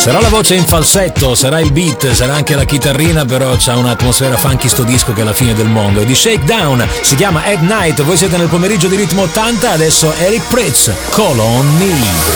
Sarà la voce in falsetto, sarà il beat, sarà anche la chitarrina, però c'ha un'atmosfera funky sto disco che è la fine del mondo. È di Shakedown, si chiama At Night, voi siete nel pomeriggio di Ritmo 80, adesso Eric Prydz, Call on Me.